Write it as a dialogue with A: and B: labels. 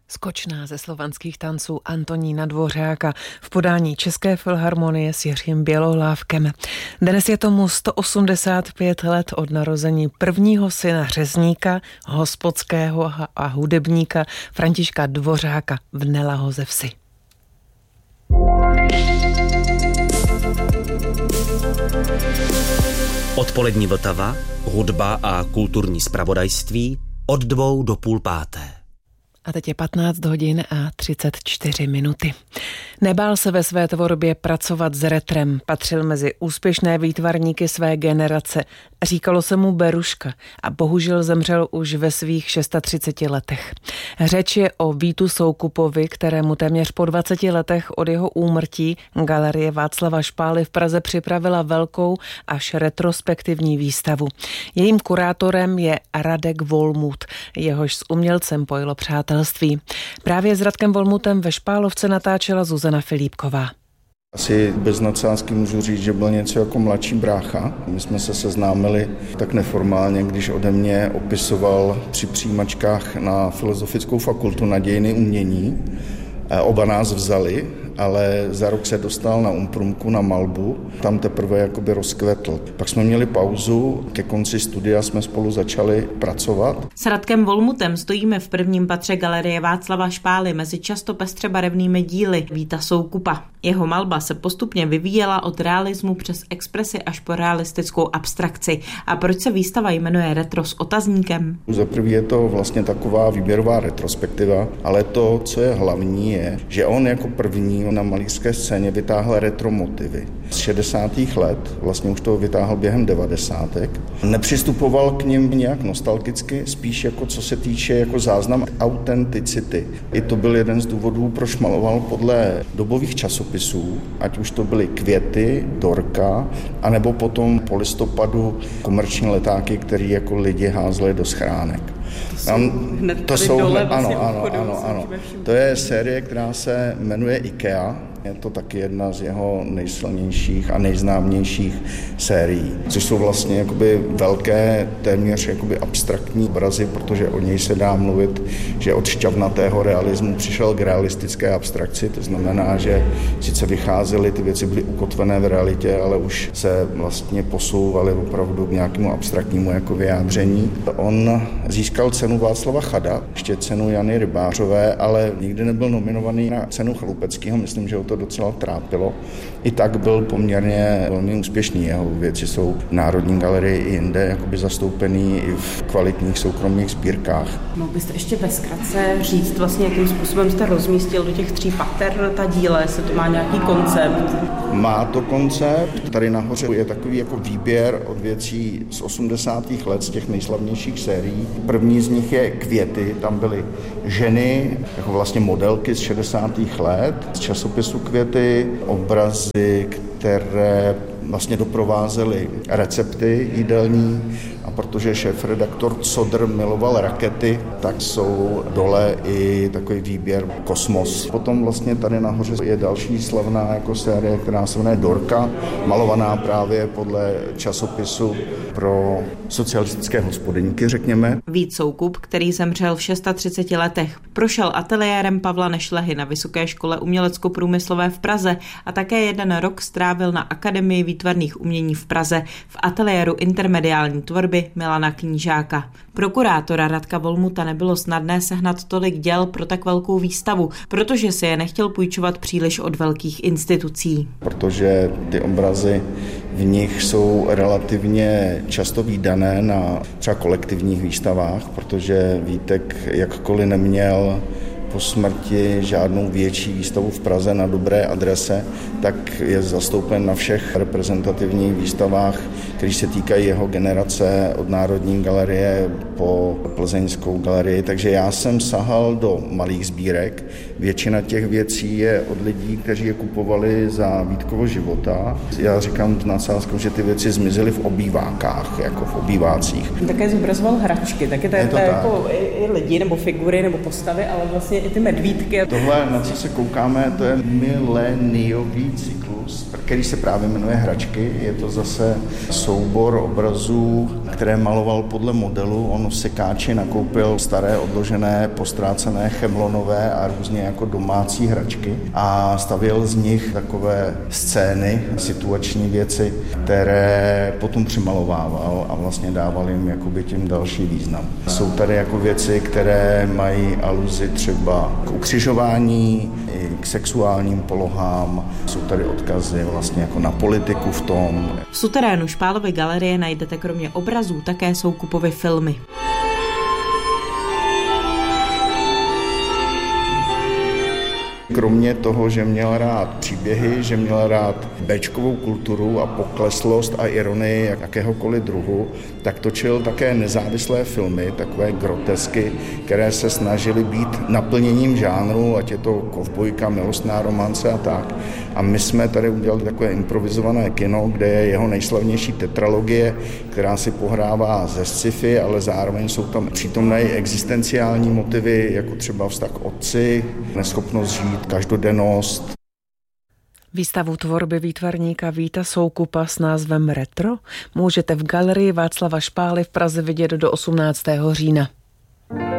A: Skočná ze slovanských tanců Antonína Dvořáka v podání České filharmonie s Jiřím Bělohlávkem. Dnes je tomu 185 let od narození prvního syna řezníka, hospodského a hudebníka Františka Dvořáka v Nelahoze vsi.
B: Odpolední Vltava, hudba a kulturní zpravodajství od 2 do 4:30.
A: A teď je 15 hodin a 34 minuty. Nebál se ve své tvorbě pracovat s retrem, patřil mezi úspěšné výtvarníky své generace. Říkalo se mu Beruška a bohužel zemřel už ve svých 36 letech. Řeč je o Vítu Soukupovi, kterému téměř po 20 letech od jeho úmrtí Galerie Václava Špály v Praze připravila velkou až retrospektivní výstavu. Jejím kurátorem je Radek Volmut, jehož s umělcem pojilo přátelství. Právě s Radkem Volmutem ve Špálovce natáčela Zuzana Filipková.
C: Asi bez nadsázky můžu říct, že byl něco jako mladší brácha. My jsme se seznámili tak neformálně, když ode mě opisoval při přijímačkách na Filozofickou fakultu na dějiny umění. Oba nás vzali, ale za rok se dostal na Umprumku na malbu, tam teprve jakoby rozkvetl. Pak jsme měli pauzu, ke konci studia jsme spolu začali pracovat.
D: S Radkem Volmutem stojíme v prvním patře Galerie Václava Špály mezi často pestře barevnými díly Víta Soukupa. Jeho malba se postupně vyvíjela od realismu přes expresi až po realistickou abstrakci. A proč se výstava jmenuje Retro s otazníkem?
C: Za první je to vlastně taková výběrová retrospektiva, ale to, co je hlavní, je, že on jako první na malířské scéně vytáhl retro motivy. Z 60. let, vlastně už to vytáhl během 90. Nepřistupoval k nim nějak nostalgicky, spíš jako co se týče jako záznam autenticity. I to byl jeden z důvodů, proč maloval podle dobových časopisů, ať už to byly Květy, Dorka, anebo potom po listopadu komerční letáky, které jako lidi házeli do schránek. To jsou ano. To je série, která se jmenuje IKEA. Je to taky jedna z jeho nejsilnějších a nejznámějších sérií, což jsou vlastně jakoby velké, téměř jakoby abstraktní obrazy, protože o něj se dá mluvit, že od šťavnatého realismu přišel k realistické abstrakci, to znamená, že sice vycházely, ty věci byly ukotvené v realitě, ale už se vlastně posouvaly opravdu k nějakému abstraktnímu jako vyjádření. On získal cenu Václava Chada, ještě cenu Jany Rybářové, ale nikdy nebyl nominovaný na cenu Chalupeckého, myslím, že to docela trápilo. I tak byl poměrně velmi úspěšný. Jeho věci jsou v Národní galerii i jinde jakoby zastoupený i v kvalitních soukromých sbírkách.
D: Mohl byste ještě ve zkratce říct vlastně, jakým způsobem jste rozmístil do těch 3 pater ta díla, jestli to má nějaký koncept?
C: Má to koncept. Tady nahoře je takový jako výběr od věcí z 80. let, z těch nejslavnějších sérií. První z nich je Květy, tam byly ženy, jako vlastně modelky z 60. let, z časopisu Květy, obrazy, které vlastně doprovázely recepty jídelní, a protože šéfredaktor Codr miloval rakety, tak jsou dole i takový výběr Kosmos. Potom vlastně tady nahoře je další slavná jako série, která se jmenuje Dorka, malovaná právě podle časopisu pro socialistické hospodyníky, řekněme.
D: Vít Soukup, který zemřel v 36 letech, prošel ateliérem Pavla Nešlehy na Vysoké škole umělecko-průmyslové v Praze a také 1 rok strávil na Akademii výtvarných umění v Praze v ateliéru intermediální tvorby Milana Knížáka. Pro kurátora Radka Volmuta nebylo snadné sehnat tolik děl pro tak velkou výstavu, protože si je nechtěl půjčovat příliš od velkých institucí.
C: Protože ty obrazy v nich jsou relativně často vídané na třeba kolektivních výstavách, protože Vítek jakkoliv neměl po smrti žádnou větší výstavu v Praze na dobré adrese, tak je zastoupen na všech reprezentativních výstavách, které se týkají jeho generace od Národní galerie po Plzeňskou galerii. Takže já jsem sahal do malých sbírek. Většina těch věcí je od lidí, kteří je kupovali za Vítkovo života. Já říkám s nadsázkou, že ty věci zmizely v obývákách, jako v obývácích.
D: Také zobrazoval hračky, taky to je jako i lidi nebo figury nebo postavy, ale vlastně
E: i ty medvídky.
C: Tohle, na co se koukáme, to je mileniový cyklus, který se právě jmenuje Hračky. Je to zase soubor obrazů, které maloval podle modelu. On v sekáči nakoupil staré, odložené, postrácené chemlonové a různě jako domácí hračky a stavěl z nich takové scény, situační věci, které potom přemalovával a vlastně dával jim jakoby tím další význam. Jsou tady jako věci, které mají aluzi třeba k ukřižování, i k sexuálním polohám. Jsou tady odkazy vlastně jako na politiku v tom.
D: V suterénu Špálovy galerie najdete kromě obrazů také Soukupovy filmy.
C: Kromě toho, že měl rád příběhy, že měl rád béčkovou kulturu a pokleslost a ironii jakéhokoliv druhu, tak točil také nezávislé filmy, takové grotesky, které se snažily být naplněním žánru, ať je to kovbojka, milostná romance a tak. A my jsme tady udělali takové improvizované kino, kde je jeho nejslavnější tetralogie, která si pohrává ze sci-fi, ale zároveň jsou tam přítomné i existenciální motivy, jako třeba vztah k otci, neschopnost žít, každodennost.
A: Výstavu tvorby výtvarníka Víta Soukupa s názvem Retro můžete v galerii Václava Špály v Praze vidět do 18. října.